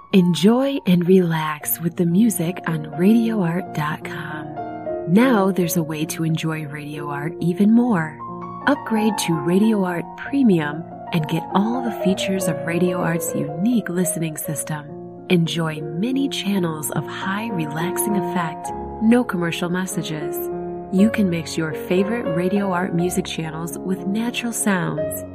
Enjoy and relax with the music on RadioArt.com. Now there's a way to enjoy Radio Art even more. Upgrade to Radio Art Premium and get all the features of Radio Art's unique listening system. Enjoy many channels of high relaxing effect, no commercial messages. You can mix your favorite Radio Art music channels with natural sounds